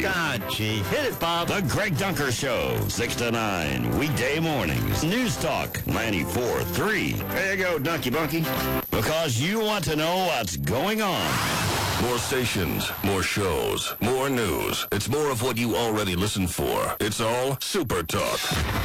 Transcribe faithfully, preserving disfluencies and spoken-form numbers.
God, gee. Hit it, Bob. The Greg Dunker Show, six to nine, weekday mornings. News Talk, ninety-four point three. There you go, Dunky Bunky. Because you want to know what's going on. More stations, more shows, more news. It's more of what you already listen for. It's all Super Talk.